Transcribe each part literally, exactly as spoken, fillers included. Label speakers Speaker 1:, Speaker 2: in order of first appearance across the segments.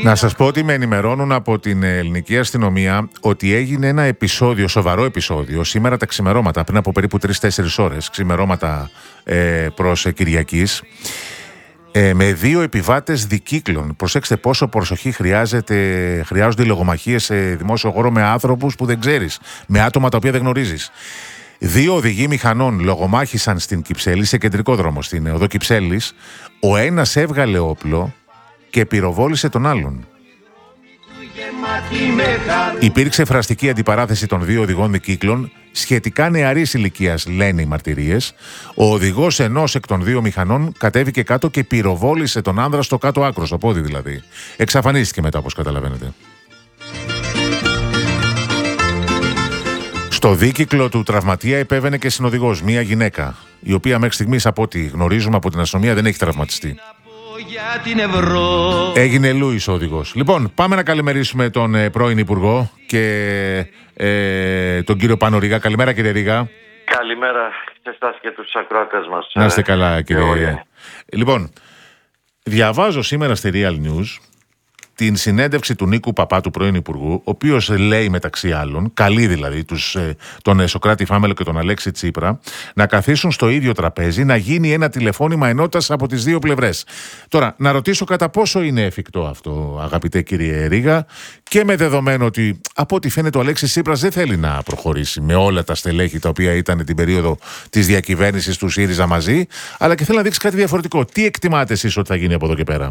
Speaker 1: Να σας πω ότι με ενημερώνουν από την ελληνική αστυνομία ότι έγινε ένα επεισόδιο, σοβαρό επεισόδιο, σήμερα τα ξημερώματα, πριν από περίπου τρεις τέσσερις ώρες, ξημερώματα ε, προς ε, Κυριακής, ε, με δύο επιβάτες δικύκλων. Προσέξτε πόσο προσοχή χρειάζεται, χρειάζονται οι λογομαχίες σε δημόσιο χώρο με άνθρωπους που δεν ξέρεις, με άτομα τα οποία δεν γνωρίζεις. Δύο οδηγοί μηχανών λογομάχησαν στην Κυψέλη, σε κεντρικό δρόμο, στην οδό Κυψέλης. Ο ένας έβγαλε όπλο και πυροβόλησε τον άλλον. Υπήρξε φραστική αντιπαράθεση των δύο οδηγών δικύκλων, σχετικά νεαρής ηλικίας, λένε οι μαρτυρίες. Ο οδηγός ενός εκ των δύο μηχανών κατέβηκε κάτω και πυροβόλησε τον άνδρα στο κάτω άκρο, στο πόδι δηλαδή. Εξαφανίστηκε μετά, όπως καταλαβαίνετε. Στο δίκυκλο του τραυματία επέβαινε και συνοδηγός, μία γυναίκα, η οποία μέχρι στιγμής, από ό,τι γνωρίζουμε από την αστυνομία, δεν έχει τραυματιστεί. Έγινε Λούις ο οδηγός. Λοιπόν, πάμε να καλημερίσουμε τον ε, πρώην Υπουργό και ε, τον κύριο Πάνο Ρήγα. Καλημέρα, κύριε Ρήγα.
Speaker 2: Καλημέρα σε εσάς και τους ακροατές μας.
Speaker 1: Να είστε καλά, κύριε. Ε, λοιπόν, διαβάζω σήμερα στη Real News την συνέντευξη του Νίκου Παπά, του πρώην Υπουργού, ο οποίος λέει μεταξύ άλλων, καλεί δηλαδή τους, τον Σωκράτη Φάμελο και τον Αλέξη Τσίπρα, να καθίσουν στο ίδιο τραπέζι, να γίνει ένα τηλεφώνημα ενότητας από τις δύο πλευρές. Τώρα, να ρωτήσω κατά πόσο είναι εφικτό αυτό, αγαπητέ κύριε Ρήγα, και με δεδομένο ότι από ό,τι φαίνεται ο Αλέξης Τσίπρας δεν θέλει να προχωρήσει με όλα τα στελέχη τα οποία ήταν την περίοδο της διακυβέρνησης του ΣΥΡΙΖΑ μαζί, αλλά και θέλει να δείξει κάτι διαφορετικό. Τι εκτιμάτε εσείς ότι θα γίνει από εδώ και πέρα?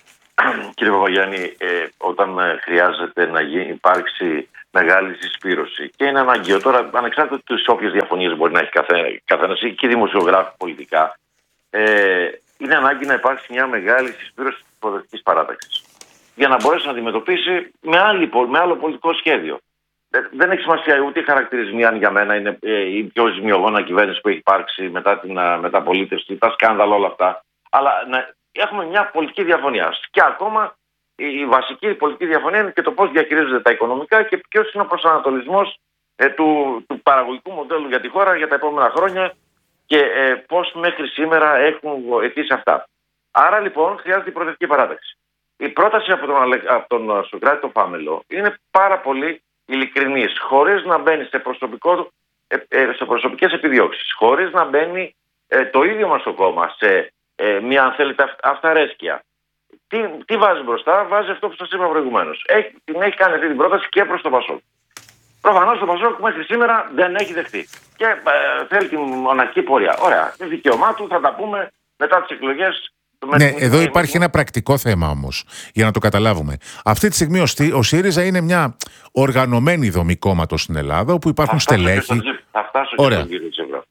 Speaker 2: Κύριε Παπαγιάννη, ε, όταν ε, χρειάζεται να γίνει, υπάρξει μεγάλη συσπήρωση και είναι αναγκαίο τώρα, ανεξάρτητα τις όποιες διαφωνίες μπορεί να έχει καθένα, καθένας και δημοσιογράφοι πολιτικά, ε, είναι ανάγκη να υπάρξει μια μεγάλη συσπήρωση της προοδευτικής παράταξης για να μπορέσει να αντιμετωπίσει με, άλλη, με άλλο πολιτικό σχέδιο. Δεν, δεν έχει σημασία ούτε οι χαρακτηρισμοί, αν για μένα είναι ε, η πιο ζημιογόνα κυβέρνηση που έχει υπάρξει μετά την μεταπολίτευση, τα σκάνδαλα, όλα αυτά. Αλλά να, έχουμε μια πολιτική διαφωνία. Και ακόμα η βασική πολιτική διαφωνία είναι και το πώς διαχειρίζονται τα οικονομικά και ποιος είναι ο προσανατολισμός ε, του, του παραγωγικού μοντέλου για τη χώρα για τα επόμενα χρόνια και ε, πώς μέχρι σήμερα έχουν βοηθήσει αυτά. Άρα λοιπόν χρειάζεται η προοδευτική παράταξη. Η πρόταση από τον, από τον Σωκράτη τον Φάμελο είναι πάρα πολύ ειλικρινής, χωρίς να μπαίνει σε, προσωπικό, ε, ε, σε προσωπικές επιδιώξεις, χωρίς να μπαίνει ε, το ίδιο μας το κόμμα σε Ε, μια, αν θέλετε, αυταρέσκεια. Τι, τι βάζει μπροστά? Βάζει αυτό που σας είπα προηγουμένως. Έχει, την έχει κάνει αυτή την πρόταση και προς το Πασόκ. Προφανώς το Πασόκ μέχρι σήμερα δεν έχει δεχτεί. Και ε, θέλει την μοναχική πορεία. Ωραία. Είναι δικαίωμά του, θα τα πούμε μετά τις εκλογές.
Speaker 1: Ναι, εδώ υπάρχει ένα πρακτικό θέμα όμως, για να το καταλάβουμε. Αυτή τη στιγμή ο, ο ΣΥΡΙΖΑ είναι μια οργανωμένη δομή κόμματος στην Ελλάδα, όπου υπάρχουν
Speaker 2: αυτά
Speaker 1: στελέχη.
Speaker 2: Θα φτάσω και στον κύριο Τσίπρα.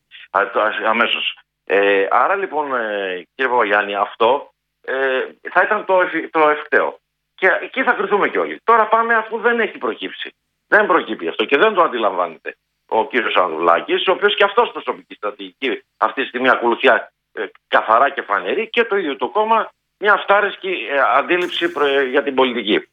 Speaker 2: Αμέσως. Ε, άρα λοιπόν, ε, κύριε Παπαγιάννη, αυτό ε, θα ήταν το, εφ, το ευκταίο. Και εκεί θα κρυθούμε κι όλοι. Τώρα πάμε αφού δεν έχει προκύψει. Δεν προκύπτει αυτό και δεν το αντιλαμβάνεται ο κύριος Ανδρουλάκης, ο οποίος και αυτός προσωπική στρατηγική αυτή τη στιγμή ακολουθεί ε, καθαρά και φανερή, και το ίδιο το κόμμα μια αυτάρεσκη ε, αντίληψη προ, ε, για την πολιτική.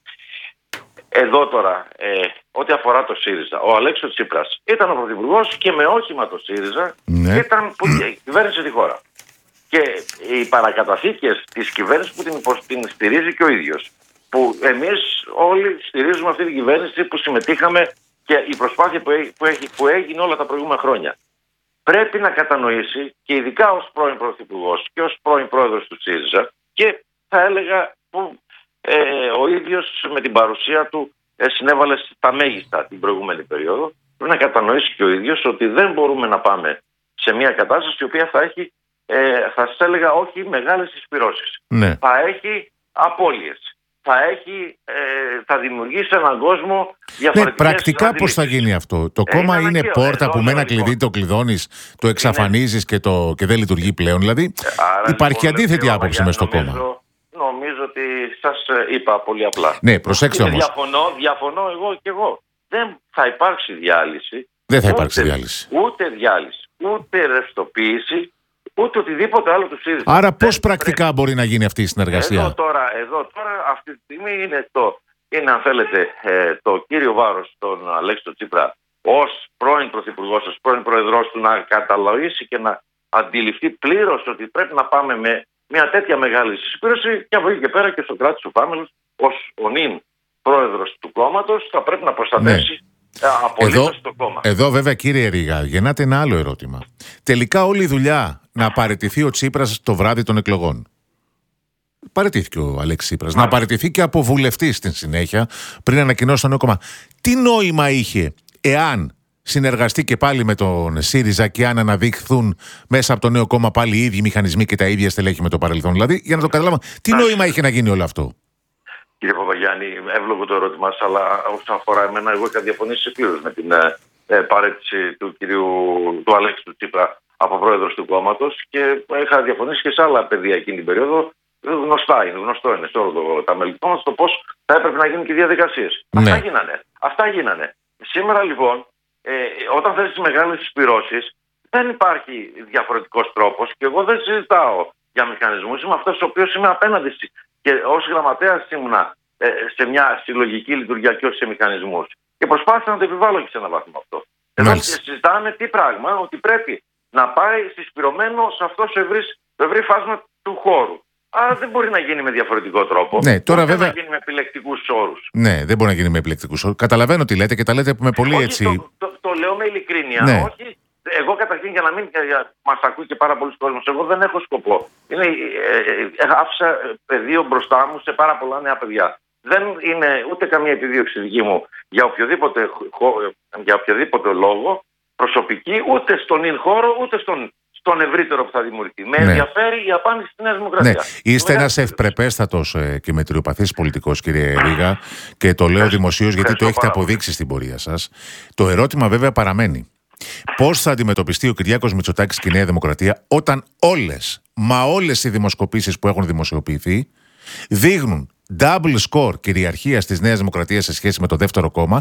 Speaker 2: Εδώ τώρα, ε, ό,τι αφορά το ΣΥΡΙΖΑ, ο Αλέξης Τσίπρας ήταν ο πρωθυπουργός και με όχημα το ΣΥΡΙΖΑ ναι. ήταν που κυβέρνησε τη χώρα. Και οι παρακαταθήκες της κυβέρνησης που την, την στηρίζει και ο ίδιος. Που εμείς όλοι στηρίζουμε αυτή την κυβέρνηση που συμμετείχαμε και η προσπάθεια που, έχει, που, έχει, που έγινε όλα τα προηγούμενα χρόνια. Πρέπει να κατανοήσει, και ειδικά ως πρώην πρωθυπουργός και ως πρώην πρόεδρος του ΣΥΡΙΖΑ, και θα έλεγα που Ε, ο ίδιος με την παρουσία του ε, συνέβαλε στα μέγιστα την προηγούμενη περίοδο. Πρέπει να κατανοήσει και ο ίδιος ότι δεν μπορούμε να πάμε σε μια κατάσταση η οποία θα έχει, ε, θα σας έλεγα, όχι μεγάλες συσπυρώσεις. Ναι. Θα έχει απώλειες. Θα, έχει, ε, θα δημιουργήσει έναν κόσμο διαφορετικές.
Speaker 1: Ναι, πρακτικά πώς θα γίνει αυτό? Το ε, κόμμα είναι, είναι πόρτα εδώ, που με ένα λοιπόν. κλειδί το κλειδώνεις, το εξαφανίζεις και, το, και δεν λειτουργεί πλέον. Δηλαδή άρα, υπάρχει λοιπόν, αντίθετη άποψη μες στο κόμμα.
Speaker 2: Νομίζω ότι σας είπα πολύ απλά.
Speaker 1: Ναι, προσέξτε όμως.
Speaker 2: Διαφωνώ, διαφωνώ εγώ και εγώ. Δεν θα υπάρξει διάλυση.
Speaker 1: Δεν θα υπάρξει ούτε, διάλυση.
Speaker 2: Ούτε διάλυση, ούτε ρευστοποίηση, ούτε οτιδήποτε άλλο του ΣΥΡΙΖΑ.
Speaker 1: Άρα πώς πρακτικά πρέπει... μπορεί να γίνει αυτή η συνεργασία?
Speaker 2: Εδώ τώρα, εδώ τώρα αυτή τη στιγμή είναι, το, είναι αν θέλετε, ε, το κύριο βάρος τον Αλέξη Τσίπρα ως πρώην πρωθυπουργός, ως πρώην πρόεδρος του, να καταλαβήσει και να αντιληφθεί πλήρως ότι πρέπει να πάμε με μια τέτοια μεγάλη συσπήρωση, και από εκεί και πέρα και ο Σωκράτης ο Φάμελος ως ο νυν πρόεδρος του κόμματος θα πρέπει να προστατεύσει ναι. απολύτως το κόμμα.
Speaker 1: Εδώ βέβαια κύριε Ρήγα γεννάται ένα άλλο ερώτημα. Τελικά όλη η δουλειά να παραιτηθεί ο Τσίπρας το βράδυ των εκλογών. Παραιτήθηκε ο Αλέξης Τσίπρας. Να παραιτηθεί και από βουλευτή στην συνέχεια πριν ανακοινώσει το νέο κόμμα. Τι νόημα είχε εάν συνεργαστεί και πάλι με τον ΣΥΡΙΖΑ και αν αναδειχθούν μέσα από το νέο κόμμα πάλι οι ίδιοι μηχανισμοί και τα ίδια στελέχη με το παρελθόν? Δηλαδή, για να το καταλάβω, τι νόημα είχε να γίνει όλο αυτό?
Speaker 2: Κύριε Παπαγιάννη, εύλογο το ερώτημά σας, αλλά όσον αφορά εμένα, εγώ είχα διαφωνήσει πλήρως με την ε, παρέτηση του κυρίου του Αλέξη του Τσίπρα από πρόεδρος του κόμματος και είχα διαφωνήσει και σε άλλα πεδία εκείνη την περίοδο. Γνωστά είναι, γνωστό είναι σε όλο τα μέλη του κόμματος το πώς θα έπρεπε να γίνουν και οι διαδικασίες. Ναι. Αυτά γίνανε. Αυτά γίνανε. Σήμερα λοιπόν, ε, όταν θες τις μεγάλες συσπυρώσεις, δεν υπάρχει διαφορετικός τρόπος και εγώ δεν συζητάω για μηχανισμούς. Είμαι αυτός ο οποίος είμαι απέναντι και ως γραμματέας ήμουνα ε, σε μια συλλογική λειτουργία και όχι σε μηχανισμούς. Και προσπάθησα να το επιβάλλω και σε έναν βαθμό αυτό. Εδώ συζητάμε τι πράγμα, ότι πρέπει να πάει συσπυρωμένο σε αυτό το ευρύ, το ευρύ φάσμα του χώρου. Άρα δεν μπορεί να γίνει με διαφορετικό τρόπο.
Speaker 1: Ναι, τώρα
Speaker 2: δεν
Speaker 1: βέβαια...
Speaker 2: μπορεί να γίνει με επιλεκτικούς όρους.
Speaker 1: Ναι, δεν μπορεί να γίνει με επιλεκτικούς όρους. Καταλαβαίνω τι λέτε και τα λέτε με πολύ
Speaker 2: όχι,
Speaker 1: έτσι.
Speaker 2: Το, το, το λέω με ειλικρίνεια.
Speaker 1: Ναι.
Speaker 2: Όχι, εγώ καταρχήν για να μην μας ακούει και πάρα πολλοί κόσμος, εγώ δεν έχω σκοπό. Είναι, ε, ε, άφησα πεδίο μπροστά μου σε πάρα πολλά νέα παιδιά. Δεν είναι ούτε καμία επιδίωξη δική μου για οποιοδήποτε, για οποιοδήποτε λόγο προσωπική, ούτε στον νυν χώρο, ούτε στον. Στον ευρύτερο που θα δημιουργηθεί. Με
Speaker 1: ναι.
Speaker 2: ενδιαφέρει η απάντηση στη Νέα Δημοκρατία.
Speaker 1: Ναι. Είστε ένας ευπρεπέστατος ε, και μετριοπαθής πολιτικός, κύριε Ρήγα, και το λέω δημοσίως γιατί το έχετε αποδείξει στην πορεία σας. Το ερώτημα βέβαια παραμένει. Πώς θα αντιμετωπιστεί ο Κυριάκος Μητσοτάκης και η Νέα Δημοκρατία όταν όλες, μα όλες οι δημοσκοπήσεις που έχουν δημοσιοποιηθεί δείχνουν double score κυριαρχίας της Νέας Δημοκρατίας σε σχέση με το δεύτερο κόμμα